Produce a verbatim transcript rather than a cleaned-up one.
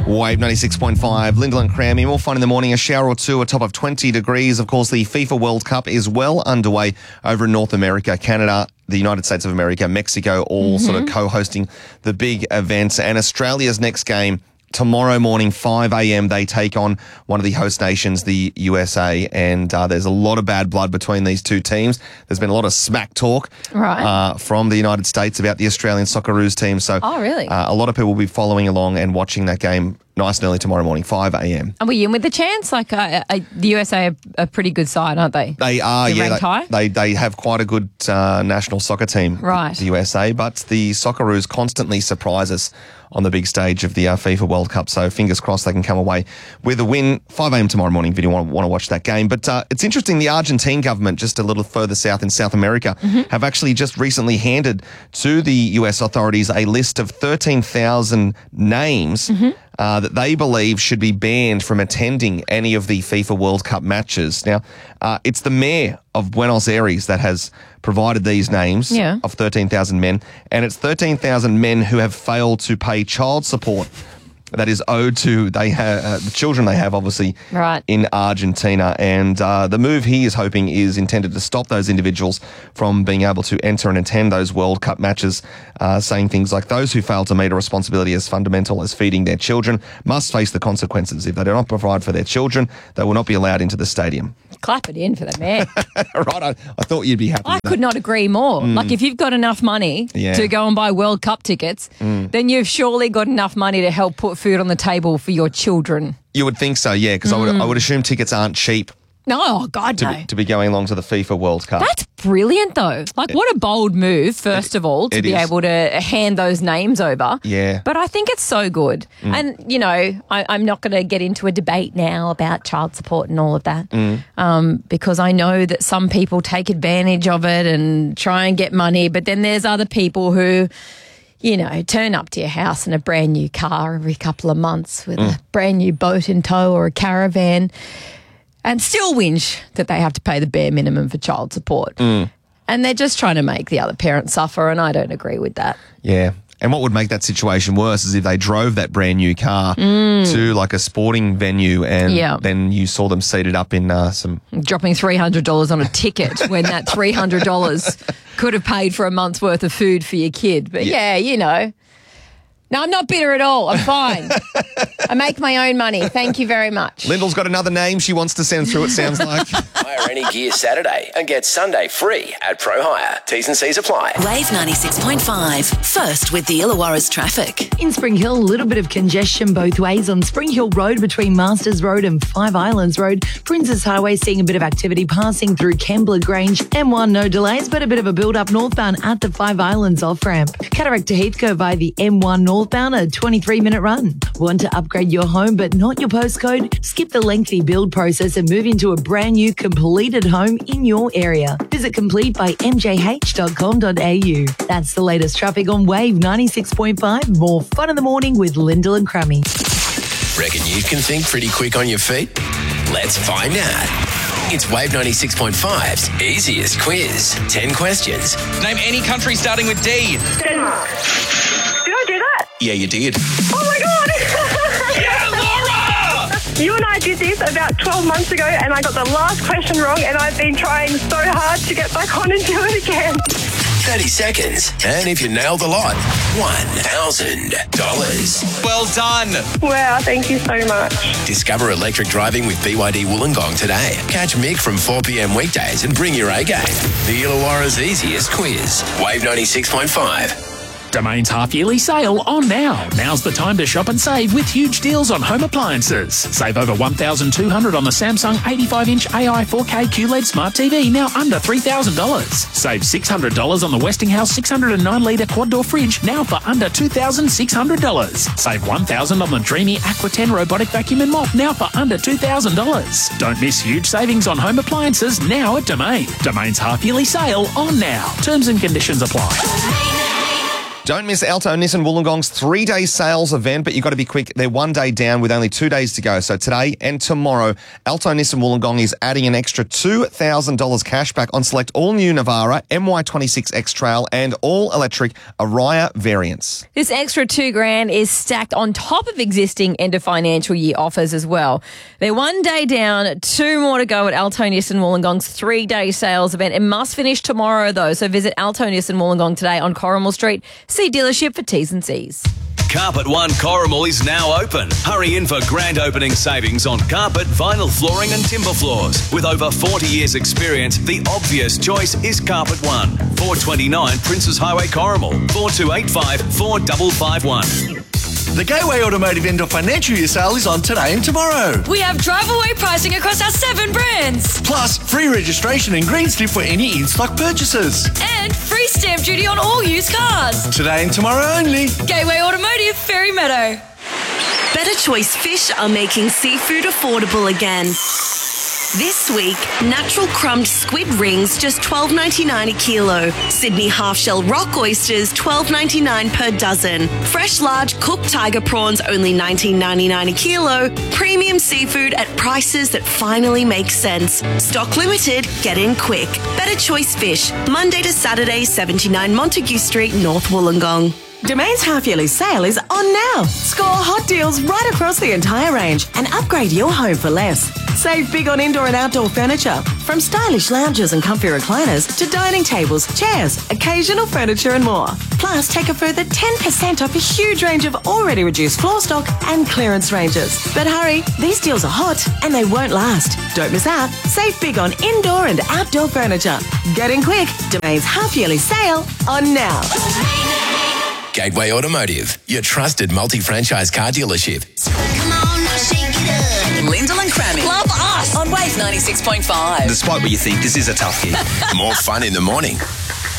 Wave ninety-six point five, Lyndall and Crammy. More fun in the morning, a shower or two, a top of twenty degrees. Of course, the FIFA World Cup is well underway over in North America, Canada, the United States of America, Mexico, all mm-hmm. sort of co-hosting the big events. And Australia's next game tomorrow morning, five a.m, they take on one of the host nations, the U S A, and uh, there's a lot of bad blood between these two teams. There's been a lot of smack talk right. uh, from the United States about the Australian Socceroos team. So oh, really? uh, a lot of people will be following along and watching that game nice and early tomorrow morning, five a.m. Are we in with the chance? Like uh, uh, the U S A are a pretty good side, aren't they? They are, They're yeah. ranked They, high? they they have quite a good uh, national soccer team, right. the U S A, but the Socceroos constantly surprise us on the big stage of the uh, FIFA World Cup. So fingers crossed they can come away with a win. five a.m. tomorrow morning if you want, want to watch that game. But uh, it's interesting, the Argentine government, just a little further south in South America, mm-hmm. have actually just recently handed to the U S authorities a list of thirteen thousand names mm-hmm. uh, that they believe should be banned from attending any of the FIFA World Cup matches. Now, uh, it's the mayor of Buenos Aires that has provided these names yeah. of thirteen thousand men, and it's thirteen thousand men who have failed to pay child support that is owed to they ha- uh, the children they have, obviously, right. in Argentina. And uh, the move he is hoping is intended to stop those individuals from being able to enter and attend those World Cup matches, uh, saying things like those who fail to meet a responsibility as fundamental as feeding their children must face the consequences. If they do not provide for their children, they will not be allowed into the stadium. Clap it in for the mayor. Right, I, I thought you'd be happy I with could that. not agree more. Mm. Like if you've got enough money Yeah. to go and buy World Cup tickets, Mm. then you've surely got enough money to help put food on the table for your children. You would think so, yeah, because Mm. I would I would assume tickets aren't cheap No, oh God, to, no. be, to be going along to the FIFA World Cup. That's brilliant, though. Like, what a bold move, first of all, to it be is. able to hand those names over. Yeah. But I think it's so good. Mm. And, you know, I, I'm not going to get into a debate now about child support and all of that Mm. um, because I know that some people take advantage of it and try and get money, but then there's other people who, you know, turn up to your house in a brand new car every couple of months with Mm. a brand new boat in tow or a caravan and still whinge that they have to pay the bare minimum for child support. Mm. And they're just trying to make the other parent suffer, and I don't agree with that. Yeah. And what would make that situation worse is if they drove that brand new car Mm. to like a sporting venue and Yeah. then you saw them seated up in uh, some... Dropping three hundred dollars on a ticket when that three hundred dollars could have paid for a month's worth of food for your kid. But yeah, Yeah. you know. No, I'm not bitter at all. I'm fine. I make my own money. Thank you very much. Lyndall's got another name she wants to send through, it sounds like. Hire any gear Saturday and get Sunday free at Pro Hire. T's and C's apply. Wave ninety-six point five. First with the Illawarra's traffic. In Spring Hill, a little bit of congestion both ways on Spring Hill Road between Masters Road and Five Islands Road. Princess Highway seeing a bit of activity passing through Kembla Grange. M one, no delays, but a bit of a build-up northbound at the Five Islands off-ramp. Cataract to Heathcote via the M one northbound, a twenty-three minute run. Want to upgrade your home but not your postcode? Skip the lengthy build process and move into a brand new completed home in your area. Visit complete by m j h dot com dot a u. That's the latest traffic on Wave ninety-six point five. More fun in the morning with Lyndall and Crammy. Reckon you can think pretty quick on your feet? Let's find out. It's Wave ninety-six point five's easiest quiz. ten questions. Name any country starting with D. Denmark. Did I do that? Yeah, you did. Oh my god! Yeah, Laura! You and I did this about twelve months ago and I got the last question wrong and I've been trying so hard to get back on and do it again. thirty seconds. And if you nail the lot, one thousand dollars. Well done. Wow, thank you so much. Discover electric driving with B Y D Wollongong today. Catch Mick from four p.m. weekdays and bring your A game. The Illawarra's easiest quiz. Wave ninety-six point five. Domain's half-yearly sale on now. Now's the time to shop and save with huge deals on home appliances. Save over one thousand two hundred dollars on the Samsung eighty-five inch A I four K Q L E D Smart T V, now under three thousand dollars. Save six hundred dollars on the Westinghouse six hundred nine litre quad-door fridge, now for under two thousand six hundred dollars. Save one thousand dollars on the Dreamy Aqua ten robotic vacuum and mop, now for under two thousand dollars. Don't miss huge savings on home appliances now at Domain. Domain's half-yearly sale on now. Terms and conditions apply. Don't miss Alto Nissan Wollongong's three-day sales event, but you've got to be quick. They're one day down with only two days to go. So today and tomorrow, Alto Nissan Wollongong is adding an extra two thousand dollars cash back on select all-new Navara, M Y twenty-six X-Trail and all-electric Araya variants. This extra two grand is stacked on top of existing end of financial year offers as well. They're one day down, two more to go at Alto Nissan Wollongong's three-day sales event. It must finish tomorrow, though, so visit Alto Nissan Wollongong today on Corrimal Street. See dealership for T's and C's. Carpet One Corrimal is now open. Hurry in for grand opening savings on carpet, vinyl flooring and timber floors. With over forty years experience, the obvious choice is Carpet One. four twenty-nine Princes Highway, Corrimal. four two eight five, four five five one. The Gateway Automotive End of Financial Year sale is on today and tomorrow. We have drive-away pricing across our seven brands. Plus, free registration and green slip for any in-stock purchases. And free stamp duty on all used cars. Today and tomorrow only. Gateway Automotive, Ferry Meadow. Better Choice Fish are making seafood affordable again. This week, natural crumbed squid rings just twelve ninety-nine a kilo. Sydney half-shell rock oysters twelve ninety-nine per dozen. Fresh large cooked tiger prawns only nineteen ninety-nine a kilo. Premium seafood at prices that finally make sense. Stock limited, get in quick. Better Choice Fish, Monday to Saturday, seventy-nine Montague Street, North Wollongong. Domain's half-yearly sale is on now. Score hot deals right across the entire range and upgrade your home for less. Save big on indoor and outdoor furniture, from stylish lounges and comfy recliners to dining tables, chairs, occasional furniture and more. Plus, take a further ten percent off a huge range of already reduced floor stock and clearance ranges. But hurry, these deals are hot and they won't last. Don't miss out. Save big on indoor and outdoor furniture. Get in quick. Domain's half-yearly sale on now. Gateway Automotive, your trusted multi-franchise car dealership. Come on, now shake it up. Lyndall and Crammy. Love us. On Wave ninety-six point five. Despite what you think, this is a tough gig. More fun in the morning.